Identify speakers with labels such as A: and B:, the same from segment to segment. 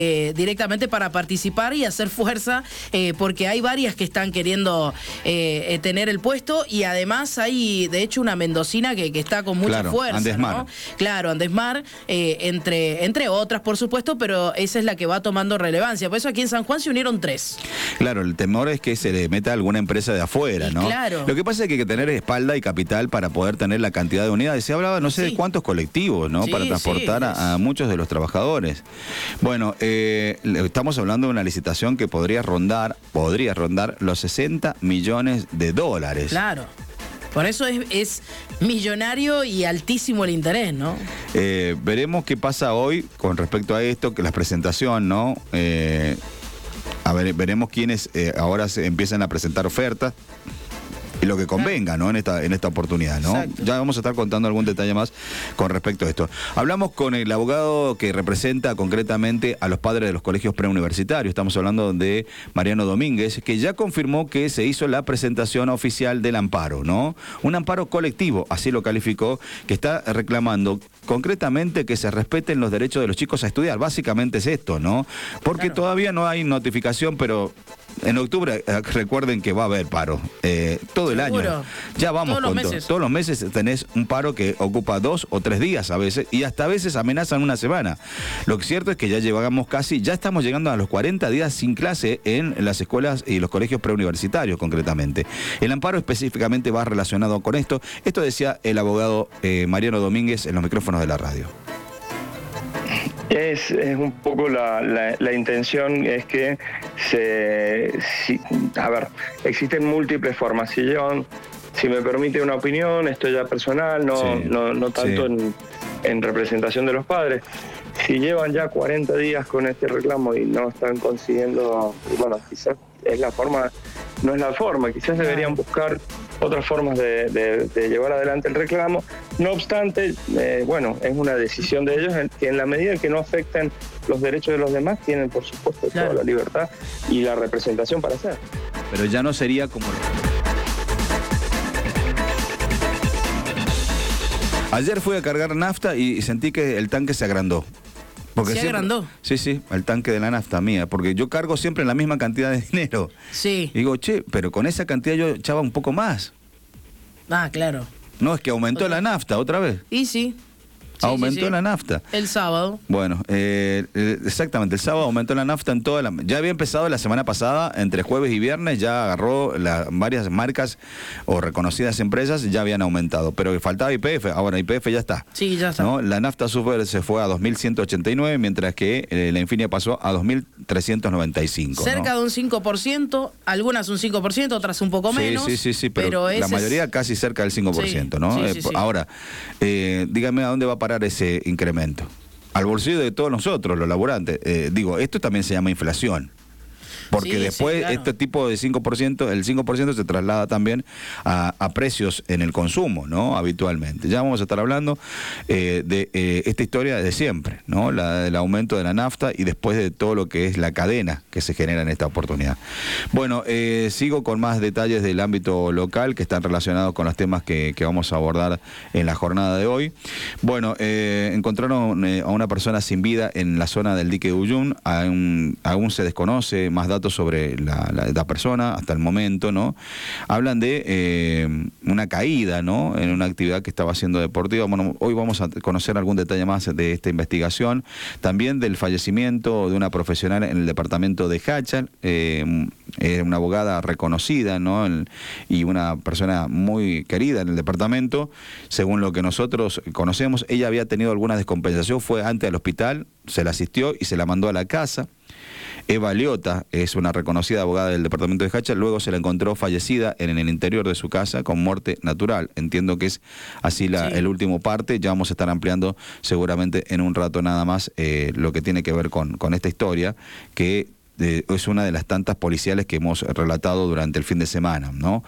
A: directamente para participar y hacer fuerza, porque hay varias que están queriendo tener el puesto, y además hay de hecho una mendocina que está con mucha fuerza,
B: Andesmar,
A: ¿no? Claro, Andesmar, entre otras por supuesto, pero esa es la que va tomando relevancia. Por eso aquí en San Juan se unieron 3.
B: Claro, el temor es que se le meta alguna empresa de afuera, ¿no?
A: Claro.
B: Lo que pasa es que hay que tener espalda y capital para poder tener la cantidad de unidades. Se hablaba no sé de cuántos colectivos, ¿no? Para transportar a muchos de los trabajadores. Bueno, estamos hablando de una licitación que podría rondar los 60 millones de dólares.
A: Claro. Por eso es millonario y altísimo el interés, ¿no?
B: Veremos qué pasa hoy con respecto a esto, que la presentación, ¿no? A ver, veremos quiénes ahora se empiezan a presentar ofertas. Y lo que convenga, ¿no? En esta oportunidad, ¿no? Exacto. Ya vamos a estar contando algún detalle más con respecto a esto. Hablamos con el abogado que representa concretamente a los padres de los colegios preuniversitarios. Estamos hablando de Mariano Domínguez, que ya confirmó que se hizo la presentación oficial del amparo, ¿no? Un amparo colectivo, así lo calificó, que está reclamando concretamente que se respeten los derechos de los chicos a estudiar. Básicamente es esto, ¿no? Porque todavía no hay notificación, pero en octubre recuerden que va a haber paro. Todo el año. Ya vamos con todo. Todos los meses tenés un paro que ocupa 2 o 3 días a veces, y hasta a veces amenazan una semana. Lo que es cierto es que ya estamos llegando a los 40 días sin clase en las escuelas y los colegios preuniversitarios concretamente. El amparo específicamente va relacionado con esto. Esto decía el abogado Mariano Domínguez en los micrófonos de la radio.
C: Es un poco la intención es que existen múltiples formas. Si me permite una opinión, esto ya personal, no tanto en representación de los padres. Si llevan ya 40 días con este reclamo y no están consiguiendo, bueno, quizás no es la forma, quizás deberían buscar otras formas de llevar adelante el reclamo. No obstante, es una decisión de ellos que en la medida que no afecten los derechos de los demás, tienen por supuesto toda la libertad y la representación para hacer.
B: Pero ya no sería como... Ayer fui a cargar nafta y sentí que el tanque se agrandó. Porque
A: ¿Se agrandó?
B: Sí, el tanque de la nafta mía, porque yo cargo siempre en la misma cantidad de dinero.
A: Sí.
B: Y digo, pero con esa cantidad yo echaba un poco más.
A: Ah, claro.
B: No, es que aumentó la nafta otra vez.
A: Y sí.
B: Aumentó la nafta.
A: El sábado.
B: Bueno, exactamente, el sábado aumentó la nafta en toda la... Ya había empezado la semana pasada, entre jueves y viernes, ya agarró varias marcas o reconocidas empresas, ya habían aumentado, pero faltaba YPF, ahora YPF ya está.
A: Sí, ya está.
B: ¿No? La nafta super se fue a 2.189, mientras que la Infinia pasó a 2.395.
A: Cerca de un 5%, algunas un 5%, otras un poco menos.
B: Sí, pero la mayoría casi cerca del 5%, ¿no?
A: Sí.
B: Ahora, dígame a dónde va a parar ese incremento. Al bolsillo de todos nosotros, los laburantes. Esto también se llama inflación. Porque después este tipo de 5%, el 5% se traslada también a precios en el consumo, ¿no? Habitualmente. Ya vamos a estar hablando de esta historia de siempre, ¿no? Del aumento de la nafta y después de todo lo que es la cadena que se genera en esta oportunidad. Bueno, sigo con más detalles del ámbito local que están relacionados con los temas que vamos a abordar en la jornada de hoy. Bueno, encontraron a una persona sin vida en la zona del dique de Uyún. Aún se desconoce más datos sobre la persona hasta el momento, ¿no? Hablan de una caída, ¿no? En una actividad que estaba haciendo deportiva. Bueno, hoy vamos a conocer algún detalle más de esta investigación. También del fallecimiento de una profesional en el departamento de Jáchal, una abogada reconocida, ¿no? Y una persona muy querida en el departamento. Según lo que nosotros conocemos, ella había tenido alguna descompensación, fue antes al hospital, se la asistió y se la mandó a la casa. Eva Liota es una reconocida abogada del departamento de Jáchal, luego se la encontró fallecida en el interior de su casa con muerte natural. Entiendo que es así el último parte. Ya vamos a estar ampliando seguramente en un rato nada más lo que tiene que ver con esta historia, que es una de las tantas policiales que hemos relatado durante el fin de semana, ¿no?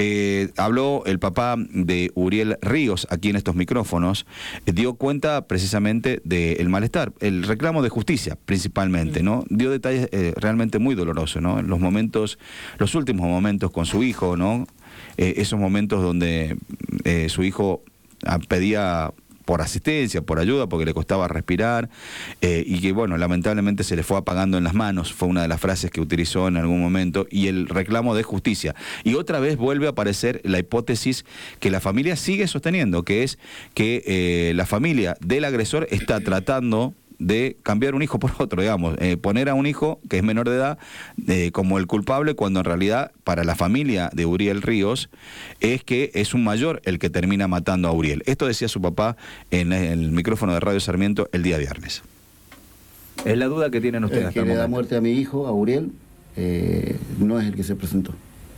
B: Habló el papá de Uriel Ríos aquí en estos micrófonos, dio cuenta precisamente del malestar, el reclamo de justicia principalmente, ¿no? Dio detalles realmente muy dolorosos, ¿no? Los últimos momentos con su hijo, ¿no? Esos momentos donde su hijo pedía por asistencia, por ayuda, porque le costaba respirar, y que bueno, lamentablemente se le fue apagando en las manos, fue una de las frases que utilizó en algún momento, y el reclamo de justicia. Y otra vez vuelve a aparecer la hipótesis que la familia sigue sosteniendo, que es que la familia del agresor está tratando de cambiar un hijo por otro, digamos, poner a un hijo que es menor de edad como el culpable, cuando en realidad para la familia de Uriel Ríos es que es un mayor el que termina matando a Uriel. Esto decía su papá en el micrófono de Radio Sarmiento el día viernes. Es la duda que tienen ustedes.
D: El que le da muerte a mi hijo, a Uriel, no es el que se presentó.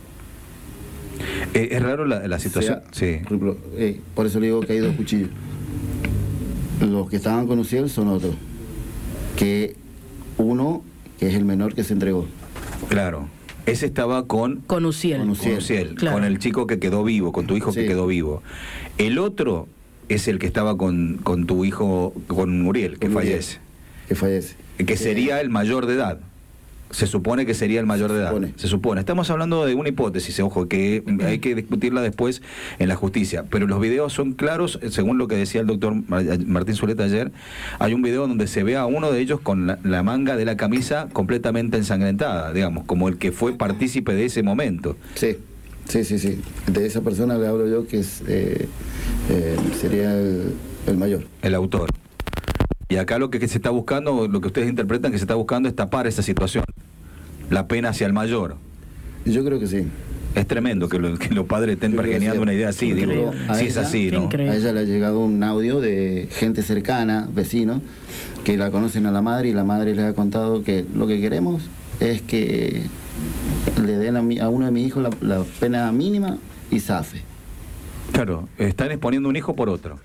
B: Es raro la situación.
D: O sea, sí. Por eso le digo que hay 2 cuchillos. Los que estaban con Uciel son otros. Que uno, que es el menor que se entregó.
B: Claro. Ese estaba con
A: Uciel.
B: Con Uciel, claro. Con el chico que quedó vivo, con tu hijo que quedó vivo. El otro es el que estaba con tu hijo, con Uriel, que fallece.
D: Que fallece.
B: Que sería el mayor de edad. Se supone que sería el mayor de edad. Se supone. Estamos hablando de una hipótesis, ojo, que hay que discutirla después en la justicia. Pero los videos son claros, según lo que decía el doctor Martín Zuleta ayer. Hay un video donde se ve a uno de ellos con la manga de la camisa completamente ensangrentada, digamos, como el que fue partícipe de ese momento.
D: Sí. De esa persona le hablo yo, que es sería el mayor.
B: El autor. Y acá lo que se está buscando, lo que ustedes interpretan que se está buscando es tapar esa situación. La pena hacia el mayor.
D: Yo creo que sí.
B: Es tremendo que los padres estén pergeneando una idea así, digo, si es así, ¿no?
D: A ella le ha llegado un audio de gente cercana, vecinos, que la conocen a la madre, y la madre les ha contado que lo que queremos es que le den a uno de mis hijos la pena mínima y zafe.
B: Claro, están exponiendo un hijo por otro.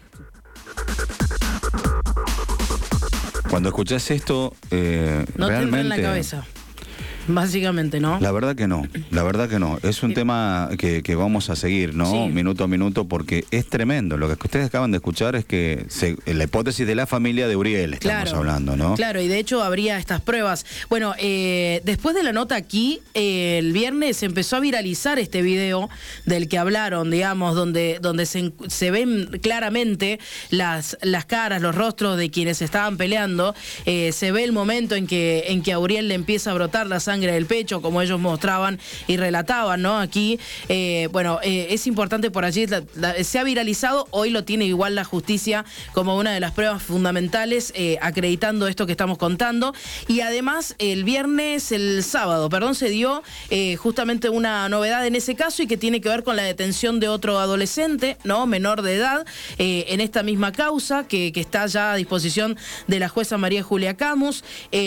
B: Cuando escuchás esto,
A: no
B: realmente...
A: te entra en la cabeza. Básicamente, ¿no?
B: La verdad que no, Es un tema que vamos a seguir, ¿no? Sí. Minuto a minuto, porque es tremendo. Lo que ustedes acaban de escuchar es que la hipótesis de la familia de Uriel estamos hablando, ¿no?
A: Claro, y de hecho habría estas pruebas. Bueno, después de la nota aquí, el viernes se empezó a viralizar este video del que hablaron, digamos, donde se ven claramente las caras, los rostros de quienes estaban peleando. Se ve el momento en que a Uriel le empieza a brotar la sangre del pecho, como ellos mostraban y relataban, ¿no? Aquí, es importante por allí, se ha viralizado, hoy lo tiene igual la justicia como una de las pruebas fundamentales, acreditando esto que estamos contando. Y además, el sábado, se dio justamente una novedad en ese caso, y que tiene que ver con la detención de otro adolescente, ¿no? Menor de edad, en esta misma causa, que está ya a disposición de la jueza María Julia Camus.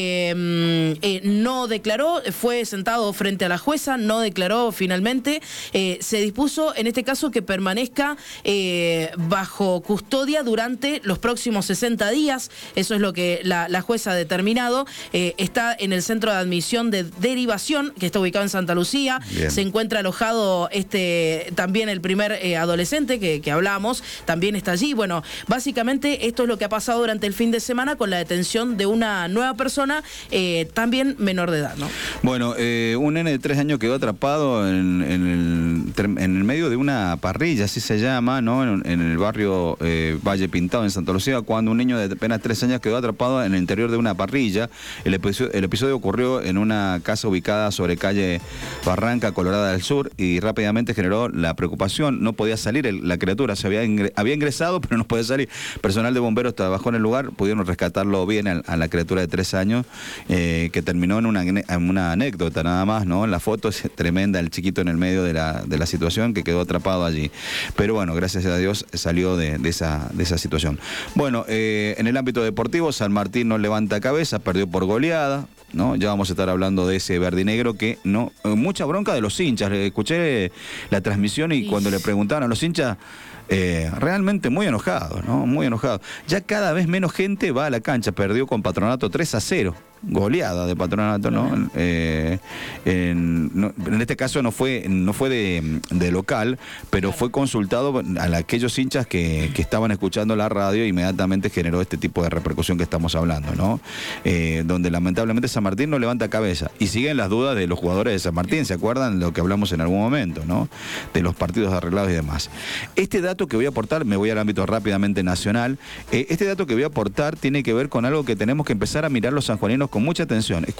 A: No declaró, fue sentado frente a la jueza, no declaró finalmente. Se dispuso en este caso que permanezca bajo custodia durante los próximos 60 días. Eso es lo que la jueza ha determinado. Está en el centro de admisión de derivación, que está ubicado en Santa Lucía. Bien. Se encuentra alojado también el primer adolescente que hablamos, también está allí. Bueno, básicamente esto es lo que ha pasado durante el fin de semana con la detención de una nueva persona, también menor de edad, ¿no?
B: Bueno, un nene de 3 años quedó atrapado en el medio de una parrilla, así se llama, ¿no? En el barrio Valle Pintado, en Santa Lucía, cuando un niño de apenas 3 años quedó atrapado en el interior de una parrilla. El episodio ocurrió en una casa ubicada sobre calle Barranca, Colorada del Sur, y rápidamente generó la preocupación. No podía salir la criatura, había ingresado, pero no podía salir. Personal de bomberos trabajó en el lugar, pudieron rescatarlo bien a la criatura de 3 años, que terminó en una anécdota nada más, ¿no? La foto es tremenda, el chiquito en el medio de la situación, que quedó atrapado allí. Pero bueno, gracias a Dios salió de esa situación. Bueno, en el ámbito deportivo, San Martín no levanta cabeza, perdió por goleada, ¿no? Ya vamos a estar hablando de ese verdinegro que no... mucha bronca de los hinchas. Escuché la transmisión y cuando le preguntaban a los hinchas, realmente muy enojados, ¿no? Muy enojados. Ya cada vez menos gente va a la cancha. Perdió con Patronato 3-0. goleada de Patronato, ¿no? En este caso no fue de local, pero fue consultado a aquellos hinchas que estaban escuchando la radio, inmediatamente generó este tipo de repercusión que estamos hablando, ¿no? Donde lamentablemente San Martín no levanta cabeza y siguen las dudas de los jugadores de San Martín, ¿se acuerdan lo que hablamos en algún momento, ¿no? De los partidos arreglados y demás. Este dato que voy a aportar, me voy al ámbito rápidamente nacional, este dato que voy a aportar tiene que ver con algo que tenemos que empezar a mirar los sanjuaninos con mucha atención.